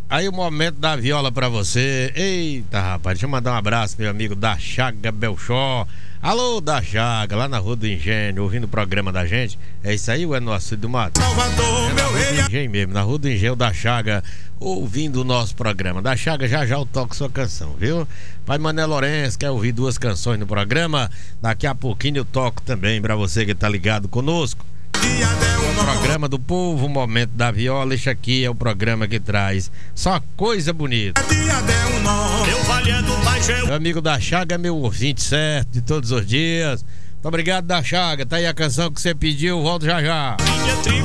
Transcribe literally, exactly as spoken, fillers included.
Aí o momento da viola pra você. Eita, rapaz, deixa eu mandar um abraço, meu amigo da Chaga Belchó. Alô, da Chaga, lá na Rua do Engenho, ouvindo o programa da gente. É isso aí ou é no Açude do Mato? Salvador, é meu rei. Do Engenho mesmo, na Rua do Engenho da Chaga, ouvindo o nosso programa. Da Chaga, já já eu toco sua canção, viu? Pai Mané Lourenço, quer ouvir duas canções no programa? Daqui a pouquinho eu toco também pra você que tá ligado conosco. O programa do povo, o momento da viola. Este aqui é o programa que traz só coisa bonita. Meu amigo da Chaga, meu ouvinte certo de todos os dias. Muito obrigado, da Chaga. Tá aí a canção que você pediu, volto já já.